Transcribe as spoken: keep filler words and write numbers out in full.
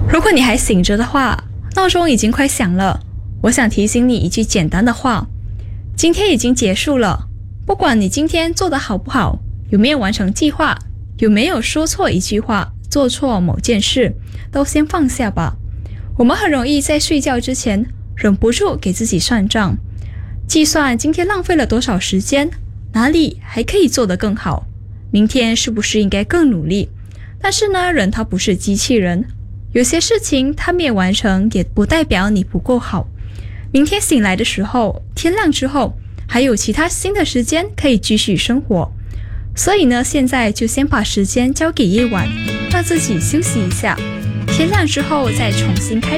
如果你还醒着的话，闹钟已经快响了。我想提醒你一句简单的话：今天已经结束了。不管你今天做得好不好，有没有完成计划，有没有说错一句话，做错某件事，都先放下吧。我们很容易在睡觉之前忍不住给自己算账，计算今天浪费了多少时间，哪里还可以做得更好，明天是不是应该更努力。但是呢，人他不是机器人，有些事情他没有完成，也不代表你不够好。明天醒来的时候，天亮之后，还有其他新的时间可以继续生活。所以呢，现在就先把时间交给夜晚，让自己休息一下，天亮之后再重新开